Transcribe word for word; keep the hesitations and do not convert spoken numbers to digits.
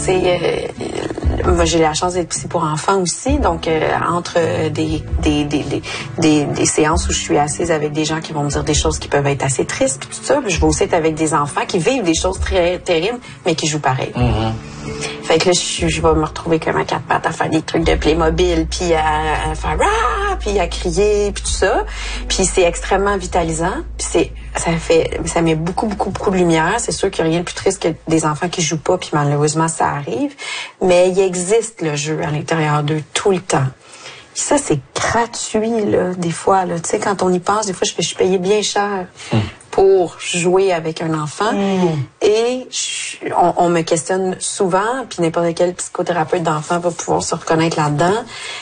tu sais, euh, moi j'ai la chance d'être psy pour enfants aussi, donc euh, entre euh, des, des, des, des, des, des séances où je suis assise avec des gens qui vont me dire des choses qui peuvent être assez tristes, puis tout ça, puis je vais aussi être avec des enfants qui vivent des choses très terribles, mais qui jouent pareil. Mm-hmm. Fait que là, je, je vais me retrouver comme à quatre pattes à faire des trucs de Playmobil, puis à, à faire ah, puis à crier, puis tout ça. Puis c'est extrêmement vitalisant. Puis c'est, ça fait, ça met beaucoup, beaucoup, beaucoup de lumière. C'est sûr qu'il n'y a rien de plus triste que des enfants qui jouent pas, puis malheureusement ça arrive. Mais il existe le jeu à l'intérieur d'eux tout le temps. Puis ça, c'est gratuit, là, des fois, là. Tu sais, quand on y pense, des fois, je, je suis payée bien cher mm. pour jouer avec un enfant. Mm. Et je, on, on me questionne souvent, puis n'importe quel psychothérapeute d'enfant va pouvoir se reconnaître là-dedans.